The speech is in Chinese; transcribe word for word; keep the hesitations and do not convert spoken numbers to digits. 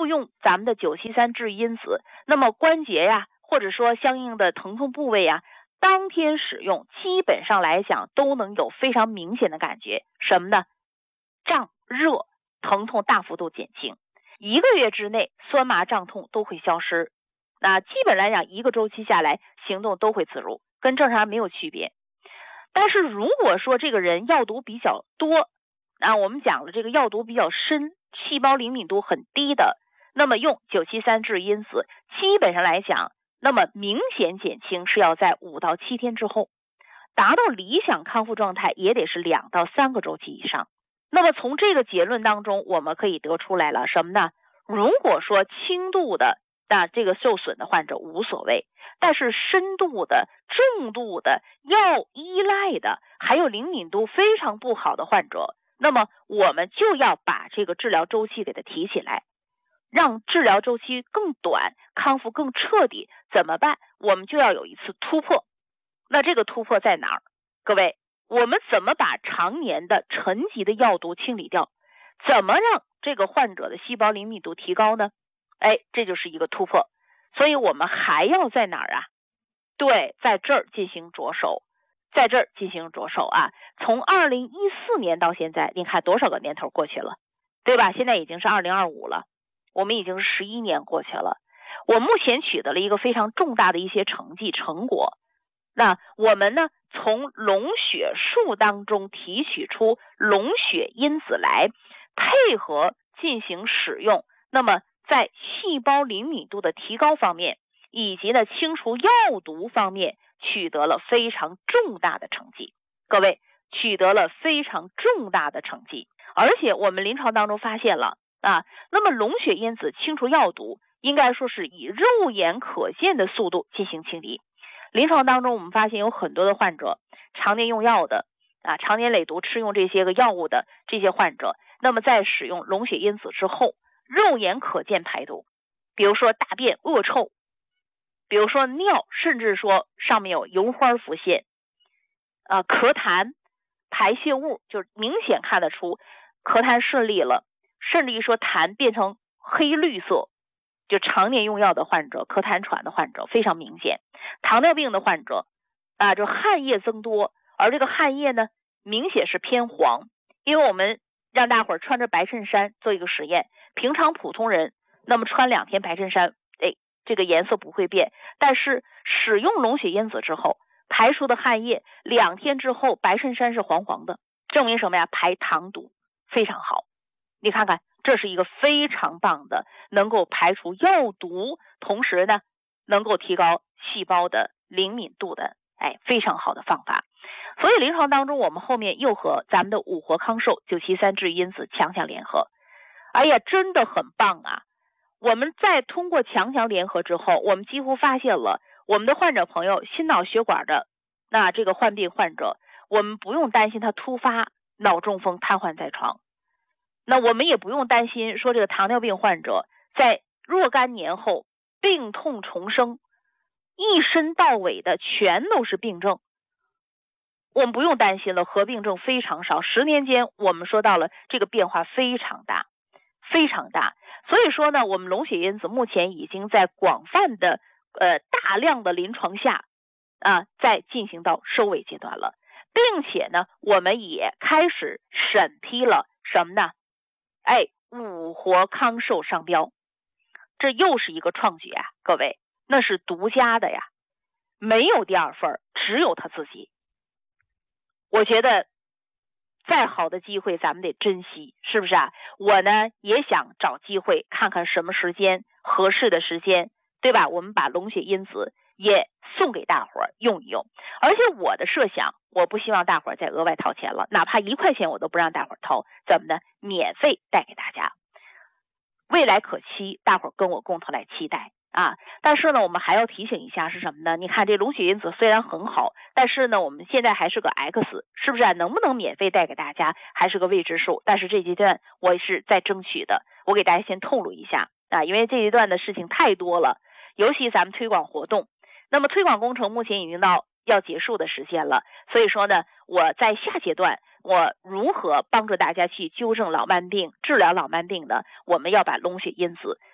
服用咱们的九七三治愈因子，那么关节呀，或者说相应的疼痛部位呀，当天使用基本上来讲都能有非常明显的感觉。什么呢？胀、热、疼痛大幅度减轻，一个月之内酸麻胀痛都会消失。那基本来讲一个周期下来行动都会自如，跟正常人没有区别。但是如果说这个人药毒比较多，啊，我们讲了这个药毒比较深，细胞灵敏度很低的，那么用九七三治愈因子基本上来讲，那么明显减轻是要在五到七天之后，达到理想康复状态也得是两到三个周期以上。那么从这个结论当中我们可以得出来了什么呢？如果说轻度的那这个受损的患者无所谓，但是深度的、重度的、药依赖的，还有灵敏度非常不好的患者，那么我们就要把这个治疗周期给它提起来，让治疗周期更短，康复更彻底。怎么办？我们就要有一次突破。那这个突破在哪儿？各位，我们怎么把常年的沉积的药毒清理掉？怎么让这个患者的细胞灵敏度提高呢？哎，这就是一个突破。所以我们还要在哪儿啊？对，在这儿进行着手，在这儿进行着手啊！从二零一四年到现在，你看多少个年头过去了，对吧？现在已经是二零二五了，我们已经十一年过去了。我目前取得了一个非常重大的一些成绩成果。那我们呢，从龙血树当中提取出龙血因子来，配合进行使用，那么在细胞灵敏度的提高方面，以及呢清除药毒方面取得了非常重大的成绩。各位，取得了非常重大的成绩，而且我们临床当中发现了啊，那么龙血因子清除药毒应该说是以肉眼可见的速度进行清理。临床当中我们发现有很多的患者常年用药的啊，常年累毒吃用这些个药物的这些患者，那么在使用龙血因子之后，肉眼可见排毒，比如说大便恶臭，比如说尿，甚至说上面有油花浮现，啊，咳痰、排泄物，就是明显看得出咳痰顺利了，甚至于说痰变成黑绿色，就常年用药的患者，咳痰喘的患者非常明显。糖尿病的患者啊，就汗液增多，而这个汗液呢，明显是偏黄。因为我们让大伙儿穿着白衬衫做一个实验，平常普通人那么穿两天白衬衫，哎，这个颜色不会变，但是使用龙血因子之后排出的汗液，两天之后白衬衫是黄黄的，证明什么呀？排糖毒非常好。你看看，这是一个非常棒的能够排除药毒，同时呢能够提高细胞的灵敏度的哎非常好的方法。所以临床当中我们后面又和咱们的五活康寿九七三治愈因子强强联合，哎呀真的很棒啊。我们在通过强强联合之后，我们几乎发现了我们的患者朋友心脑血管的那这个患病患者，我们不用担心他突发脑中风瘫痪在床，那我们也不用担心说这个糖尿病患者在若干年后病痛重生，一身到尾的全都是病症，我们不用担心了，合并症非常少，十年间我们说到了这个变化非常大非常大。所以说呢，我们龙血因子目前已经在广泛的呃大量的临床下啊，在进行到收尾阶段了，并且呢我们也开始审批了什么呢？哎，五活康寿商标，这又是一个创举啊，各位，那是独家的呀，没有第二份，只有他自己。我觉得再好的机会咱们得珍惜，是不是啊？我呢也想找机会看看什么时间合适的时间，对吧？我们把龙血因子也送给大伙儿用一用。而且我的设想，我不希望大伙儿再额外掏钱了，哪怕一块钱我都不让大伙儿掏，怎么呢？免费带给大家，未来可期，大伙儿跟我共同来期待啊！但是呢，我们还要提醒一下是什么呢？你看这龙血因子虽然很好，但是呢，我们现在还是个 X， 是不是啊？能不能免费带给大家还是个未知数。但是这阶段我是在争取的，我给大家先透露一下啊，因为这一段的事情太多了，尤其咱们推广活动，那么推广工程目前已经到要结束的时间了，所以说呢，我在下阶段我如何帮助大家去纠正老慢病、治疗老慢病呢？我们要把龙血因子